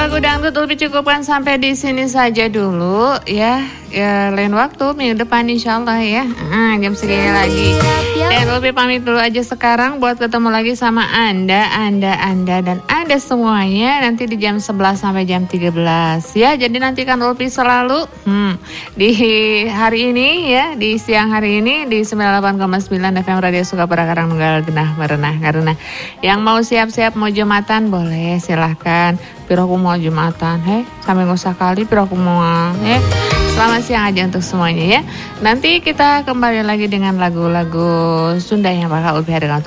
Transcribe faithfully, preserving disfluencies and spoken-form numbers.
lagu dangdut lebih cukupkan sampai di sini saja dulu ya. Ya lain waktu minggu depan insyaallah ya. Ah, jam segini lagi. Dan lebih pamit dulu aja sekarang buat ketemu lagi sama Anda, Anda, Anda dan Anda semuanya nanti di jam sebelas sampai jam tiga belas ya. Jadi nantikan Ulpi selalu hmm, di hari ini ya, di siang hari ini di sembilan puluh delapan koma sembilan F M Radio Sukabara Karangtunggal Genah Merenah. Karena yang mau siap-siap mau Jumatan boleh silahkan. Piraku mau Jumatan, heh sampai nggak usah kali piraku mau, eh selamat siang aja untuk semuanya ya. Nanti kita kembali lagi dengan lagu-lagu Sunda yang bakal Ulpi hadirkan.